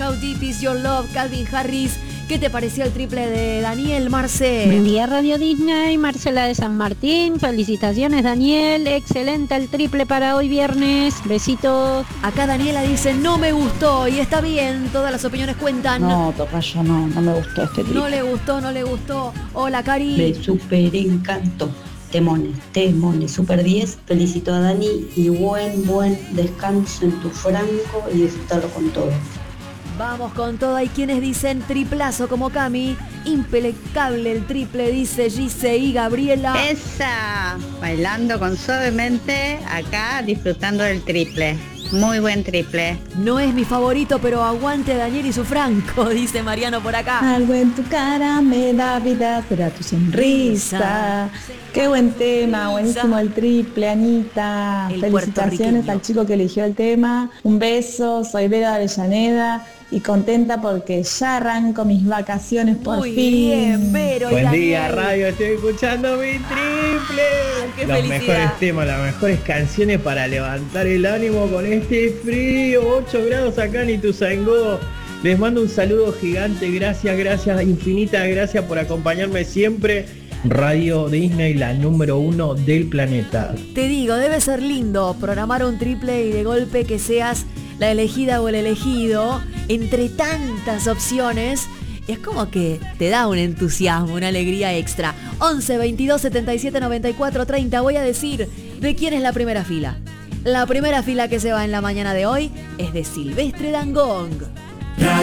How Deep Is Your Love, Calvin Harris. ¿Qué te pareció el triple de Daniel, Marce? Buen día, Radio Disney, Marcela de San Martín. Felicitaciones, Daniel. Excelente el triple para hoy viernes. Besitos. Acá Daniela dice, no me gustó, y está bien, todas las opiniones cuentan. No, tocayo, no me gustó este triple. No le gustó. Hola, Cari. Me súper encantó. Temones, super 10. Felicito a Dani y buen descanso en tu franco y disfrutarlo con todo. Vamos con todo. Hay quienes dicen triplazo como Cami. Impecable el triple, dice Gise y Gabriela. Esa, bailando con Suavemente, acá disfrutando del triple. Muy buen triple. No es mi favorito, pero aguante Daniel y su franco, dice Mariano por acá. Algo en tu cara me da vida, será tu sonrisa. Qué buen tema, buenísimo el triple, Anita. El Felicitaciones al chico que eligió el tema. Un beso, soy Vera de Avellaneda y contenta porque ya arranco mis vacaciones por Muy fin. bien, Vero. Buen y día, Daniel. radio, estoy escuchando mi triple. Qué Los felicidad. mejores temas, las mejores canciones para levantar el ánimo con este frío. 8 grados acá en Ituzaingó. Les mando un saludo gigante, gracias, infinitas gracias por acompañarme siempre. Radio Disney, la número 1 del planeta. Te digo, debe ser lindo programar un triple y de golpe que seas la elegida o el elegido entre tantas opciones. Es como que te da un entusiasmo, una alegría extra. 11 22 77 94 30. Voy a decir de quién es la primera fila. La primera fila que se va en la mañana de hoy es de Silvestre Dangond.